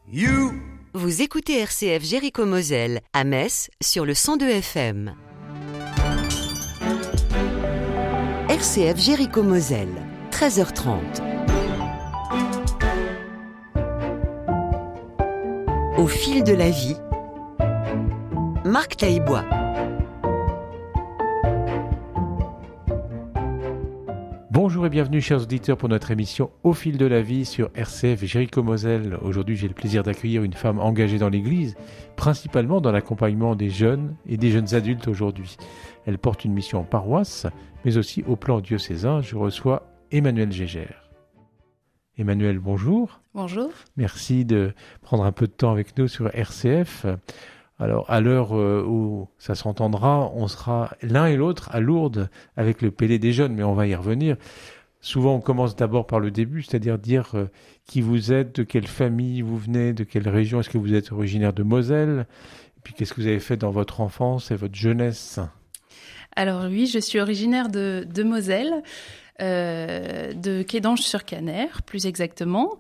Vous écoutez RCF Jéricho-Moselle à Metz sur le 102 FM. RCF Jéricho-Moselle, 13h30. Au fil de la vie, Marc Tailbois. Bonjour et bienvenue chers auditeurs pour notre émission Au fil de la vie sur RCF Jéricho-Moselle. Aujourd'hui j'ai le plaisir d'accueillir une femme engagée dans l'Église, principalement dans l'accompagnement des jeunes et des jeunes adultes aujourd'hui. Elle porte une mission en paroisse, mais aussi au plan diocésain. Je reçois Emmanuelle Gégère. Emmanuelle, bonjour. Bonjour. Merci de prendre un peu de temps avec nous sur RCF. Alors, à l'heure où ça s'entendra, on sera l'un et l'autre à Lourdes avec le Pélé des jeunes, mais on va y revenir. Souvent, on commence d'abord par le début, c'est-à-dire dire qui vous êtes, de quelle famille vous venez, de quelle région, est-ce que vous êtes originaire de Moselle, et puis qu'est-ce que vous avez fait dans votre enfance et votre jeunesse. Alors oui, je suis originaire de Moselle. De Kédange-sur-Caner, plus exactement.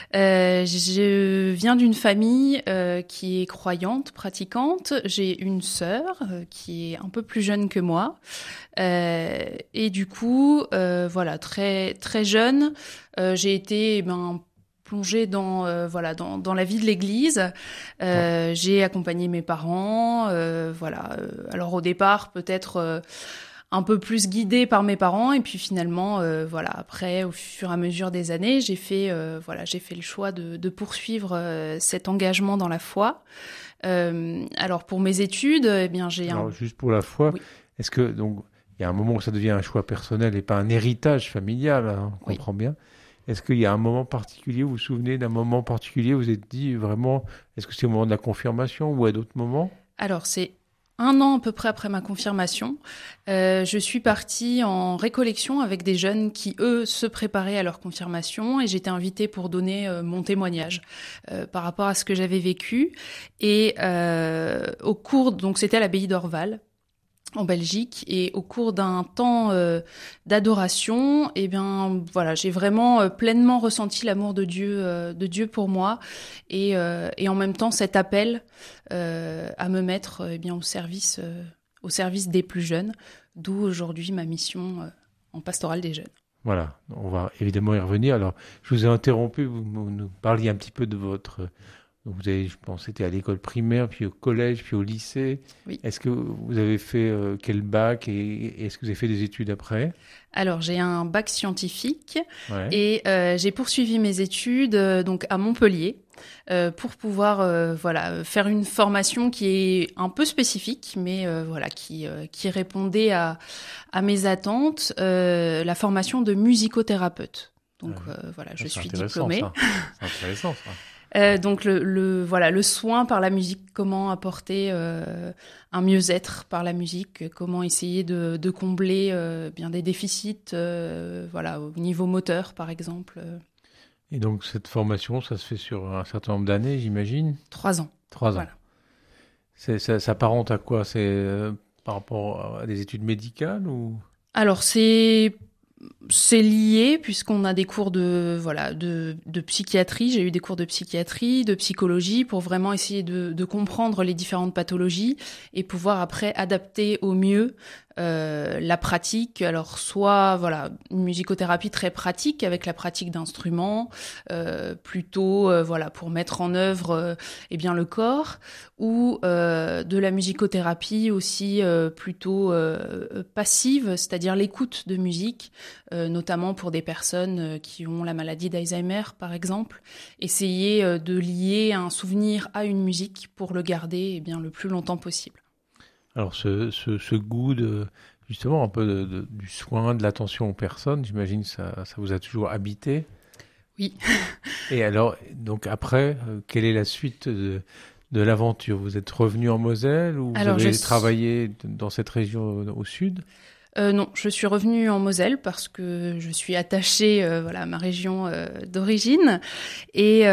Je viens d'une famille qui est croyante, pratiquante. J'ai une sœur qui est un peu plus jeune que moi. Et du coup, voilà, très très jeune, j'ai été plongée dans la vie de l'Église. J'ai accompagné mes parents. Alors au départ, peut-être un peu plus guidée par mes parents, et puis finalement, après, au fur et à mesure des années, j'ai fait le choix de poursuivre cet engagement dans la foi. Alors pour mes études, Juste pour la foi, oui. Est-ce que donc il y a un moment où ça devient un choix personnel et pas un héritage familial, hein, on comprend bien. Est-ce qu'il y a un moment particulier, vous vous souvenez d'un moment particulier, vous vous êtes dit vraiment, est-ce que c'est au moment de la confirmation ou à d'autres moments? Alors c'est 1 an à peu près après ma confirmation, je suis partie en récollection avec des jeunes qui, eux, se préparaient à leur confirmation, et j'étais invitée pour donner mon témoignage par rapport à ce que j'avais vécu. Et au cours, donc c'était à l'abbaye d'Orval, en Belgique, et au cours d'un temps d'adoration, j'ai vraiment pleinement ressenti l'amour de Dieu pour moi, et en même temps cet appel à me mettre au service des plus jeunes, d'où aujourd'hui ma mission en pastorale des jeunes. Voilà, on va évidemment y revenir. Alors, je vous ai interrompu, vous nous parliez un petit peu de votre... Donc vous avez, je pense, été à l'école primaire, puis au collège, puis au lycée. Oui. Est-ce que vous avez fait quel bac et est-ce que vous avez fait des études après? Alors, j'ai un bac scientifique, Ouais. et j'ai poursuivi mes études donc à Montpellier pour pouvoir faire une formation qui est un peu spécifique, mais qui répondait à mes attentes, la formation de musicothérapeute. Donc je suis diplômée. Ça. C'est intéressant ça. Donc le soin par la musique, comment apporter un mieux-être par la musique, comment essayer de combler des déficits au niveau moteur par exemple. Et donc cette formation, ça se fait sur un certain nombre d'années, j'imagine? 3 ans. 3 ans. Voilà. Ça s'apparente à quoi? C'est par rapport à des études médicales ou? Alors c'est lié, puisqu'on a des cours de psychiatrie. J'ai eu des cours de psychiatrie, de psychologie, pour vraiment essayer de comprendre les différentes pathologies et pouvoir après adapter au mieux la pratique. Alors soit une musicothérapie très pratique avec la pratique d'instruments, plutôt pour mettre en œuvre le corps, ou de la musicothérapie aussi plutôt passive, c'est-à-dire l'écoute de musique, notamment pour des personnes qui ont la maladie d'Alzheimer par exemple. Essayer de lier un souvenir à une musique pour le garder le plus longtemps possible. Alors ce goût justement un peu du soin, de l'attention aux personnes, j'imagine que ça vous a toujours habité. Oui. Et alors, donc après, quelle est la suite de l'aventure? Vous êtes revenu en Moselle ou vous avez travaillé dans cette région au sud? Non, je suis revenue en Moselle parce que je suis attachée à ma région d'origine, et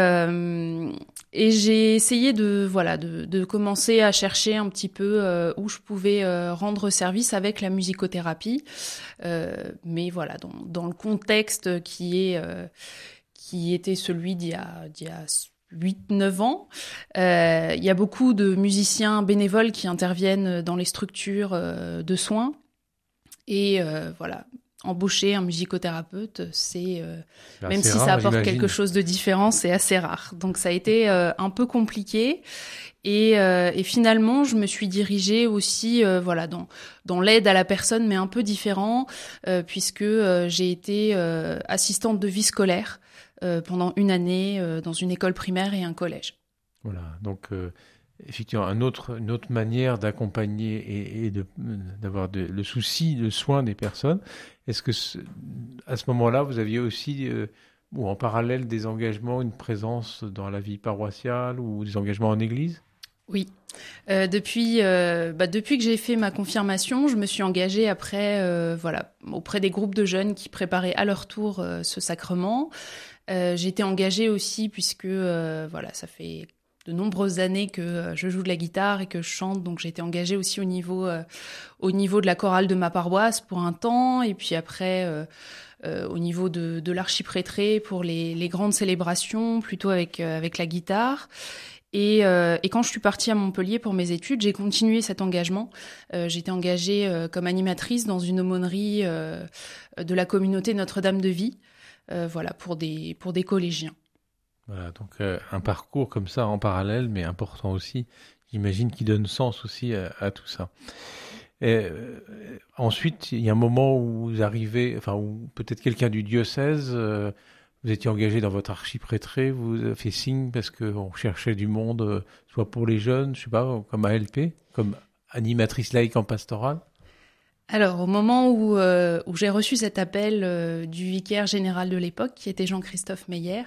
j'ai essayé de commencer à chercher un petit peu où je pouvais rendre service avec la musicothérapie, mais dans le contexte qui était celui d'il y a 8-9 ans. Il y a beaucoup de musiciens bénévoles qui interviennent dans les structures de soins. Et voilà, embaucher un musicothérapeute, c'est même si ça apporte quelque chose de différent, c'est assez rare. Donc ça a été un peu compliqué. Et finalement, je me suis dirigée aussi voilà, dans l'aide à la personne, mais un peu différent, puisque j'ai été assistante de vie scolaire pendant une année dans une école primaire et un collège. Voilà, donc effectivement, une autre manière d'accompagner et d'avoir le souci, le soin des personnes. Est-ce que à ce moment-là, vous aviez aussi, ou en parallèle, des engagements, une présence dans la vie paroissiale ou des engagements en église ? Oui. Depuis que j'ai fait ma confirmation, je me suis engagée après, voilà, auprès des groupes de jeunes qui préparaient à leur tour ce sacrement. J'ai été engagée aussi puisque, voilà, ça fait de nombreuses années que je joue de la guitare et que je chante, donc j'ai été engagée aussi au niveau de la chorale de ma paroisse pour un temps, et puis après au niveau de l'archiprêtré pour les grandes célébrations, plutôt avec la guitare. Et quand je suis partie à Montpellier pour mes études, j'ai continué cet engagement. J'étais engagée comme animatrice dans une aumônerie de la communauté Notre-Dame de Vie, voilà, pour des collégiens. Voilà, donc un parcours comme ça en parallèle, mais important aussi, j'imagine, qui donne sens aussi à tout ça. Et, ensuite, il y a un moment où vous arrivez, enfin, où peut-être quelqu'un du diocèse, vous étiez engagé dans votre archiprêtré, vous avez fait signe parce qu'on cherchait du monde, soit pour les jeunes, je sais pas, comme ALP, comme animatrice laïque en pastorale. Alors, au moment où j'ai reçu cet appel du vicaire général de l'époque, qui était Jean-Christophe Meyer,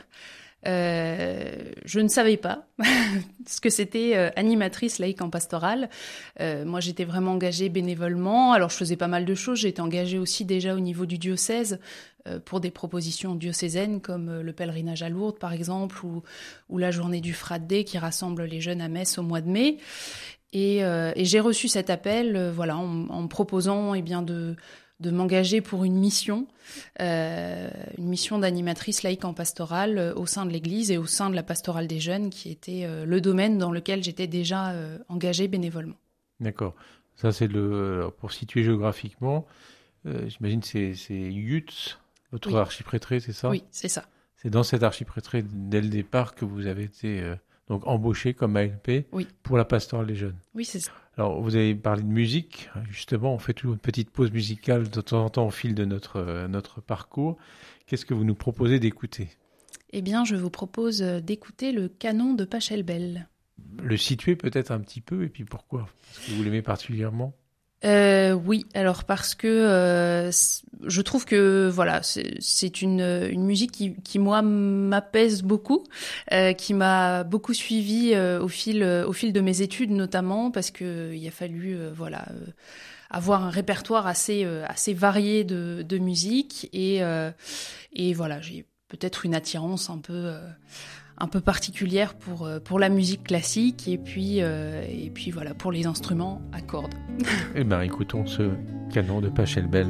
je ne savais pas ce que c'était animatrice laïque en pastorale. Moi, j'étais vraiment engagée bénévolement. Alors, je faisais pas mal de choses. J'étais engagée aussi déjà au niveau du diocèse pour des propositions diocésaines comme le pèlerinage à Lourdes, par exemple, ou la journée du Frat Day qui rassemble les jeunes à Metz au mois de mai. Et j'ai reçu cet appel, voilà, en me proposant bien de m'engager pour une mission d'animatrice laïque en pastorale au sein de l'Église et au sein de la pastorale des jeunes, qui était le domaine dans lequel j'étais déjà engagée bénévolement. D'accord. Ça, c'est pour situer géographiquement, j'imagine c'est Yutz, votre archiprêtré, c'est ça ? Oui, c'est ça. C'est dans cet archiprêtré, dès le départ, que vous avez été donc embauché comme ALP pour la pastorale des jeunes. Oui, c'est ça. Alors, vous avez parlé de musique. Justement, on fait toujours une petite pause musicale de temps en temps au fil de notre parcours. Qu'est-ce que vous nous proposez d'écouter ? Eh bien, je vous propose d'écouter le canon de Pachelbel. Le situer peut-être un petit peu, et puis pourquoi ? Est-ce que vous l'aimez particulièrement ? Oui, alors parce que je trouve que voilà, c'est une musique qui moi m'apaise beaucoup, qui m'a beaucoup suivie au fil de mes études, notamment parce que il a fallu avoir un répertoire assez varié de musique, et voilà, j'ai peut-être une attirance un peu particulière pour la musique classique, et puis voilà, pour les instruments à cordes. Eh bien, écoutons ce canon de Pachelbel.